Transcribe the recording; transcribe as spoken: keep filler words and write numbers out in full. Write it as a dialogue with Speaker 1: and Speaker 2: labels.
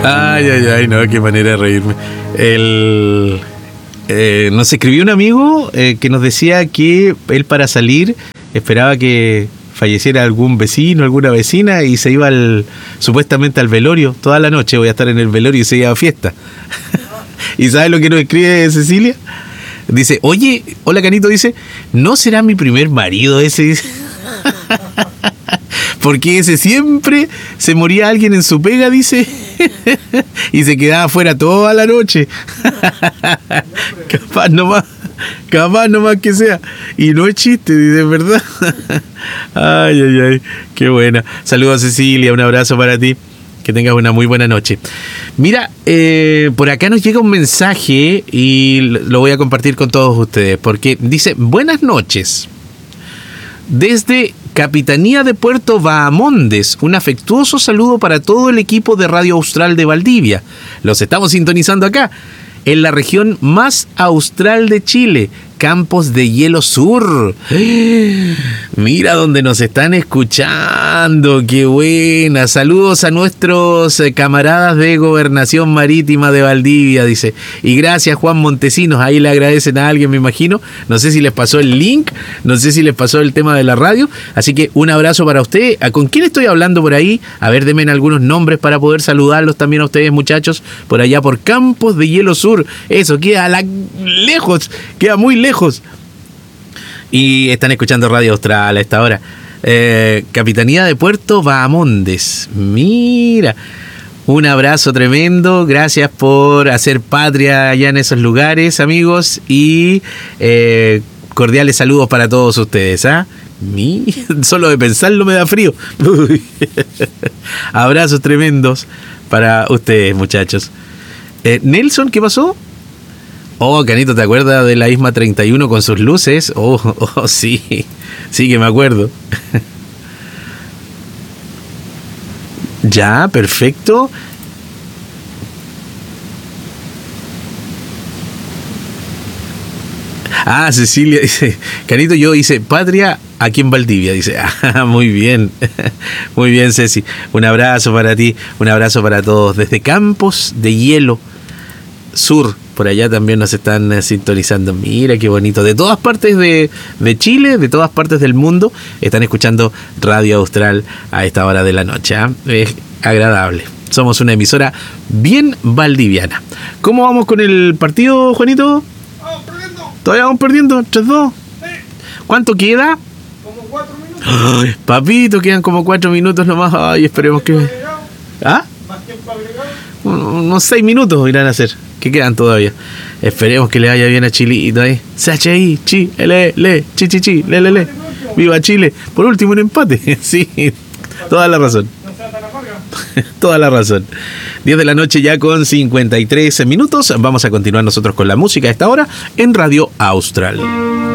Speaker 1: Ay, ay, ay, no, qué manera de reírme. El, eh, nos escribió un amigo eh, que nos decía que él para salir esperaba que falleciera algún vecino, alguna vecina y se iba al, supuestamente al velorio. Toda la noche voy a estar en el velorio y se iba a fiesta. ¿Y sabes lo que nos escribe Cecilia? Dice, oye, hola Canito, dice, ¿no será mi primer marido ese? Porque ese siempre se moría alguien en su pega, dice, y se quedaba afuera toda la noche. Capaz nomás, capaz nomás que sea. Y no es chiste, dice, ¿verdad? Ay, ay, ay, qué buena. Saludos Cecilia, un abrazo para ti. Que tengas una muy buena noche. Mira, eh, por acá nos llega un mensaje y lo voy a compartir con todos ustedes, porque dice, buenas noches. Desde Capitanía de Puerto Bahamondes, un afectuoso saludo para todo el equipo de Radio Austral de Valdivia. Los estamos sintonizando acá, en la región más austral de Chile, Campos de Hielo Sur. Mira donde nos están escuchando, qué buena. Saludos a nuestros camaradas de Gobernación Marítima de Valdivia, dice. Y gracias Juan Montesinos, ahí le agradecen a alguien, me imagino. No sé si les pasó el link, no sé si les pasó el tema de la radio. Así que un abrazo para usted. ¿Con quién estoy hablando por ahí? A ver, denme algunos nombres para poder saludarlos también a ustedes, muchachos, por allá por Campos de Hielo Sur. Eso, queda la... lejos, queda muy lejos. Y están escuchando Radio Austral a esta hora. Eh, Capitanía de Puerto Bahamondes. Mira, un abrazo tremendo. Gracias por hacer patria allá en esos lugares, amigos. Y eh, cordiales saludos para todos ustedes. ¿Ah? Mi, solo de pensarlo me da frío. Abrazos tremendos para ustedes, muchachos. Eh, Nelson, ¿qué pasó? Oh, Canito, ¿te acuerdas de la Isma treinta y uno con sus luces? Oh, oh, sí, sí que me acuerdo. Ya, perfecto. Ah, Cecilia dice, Canito, yo hice patria aquí en Valdivia, dice. Ah, muy bien, muy bien, Ceci. Un abrazo para ti, un abrazo para todos. Desde Campos de Hielo Sur, por allá también nos están eh, sintonizando. Mira qué bonito. De todas partes de, de Chile, de todas partes del mundo, están escuchando Radio Austral a esta hora de la noche. ¿eh? Es agradable. Somos una emisora bien valdiviana. ¿Cómo vamos con el partido, Juanito?
Speaker 2: Vamos perdiendo.
Speaker 1: ¿Todavía vamos perdiendo? ¿tres dos?
Speaker 2: Sí.
Speaker 1: ¿Cuánto queda?
Speaker 2: Como cuatro minutos.
Speaker 1: Ay, papito, quedan como cuatro minutos nomás. Ay, esperemos que... ¿Ah?
Speaker 2: Más tiempo agregado.
Speaker 1: Unos seis minutos irán a ser, que quedan todavía. Esperemos que le vaya bien a Chilito ahí. C H I, chi, L, le, chi, chi, chi, le, le, le. Viva Chile. Por último, un empate. Sí, toda la razón.
Speaker 2: No sea tan amarga.
Speaker 1: Toda la razón. diez de la noche ya con cincuenta y tres minutos. Vamos a continuar nosotros con la música a esta hora en Radio Austral.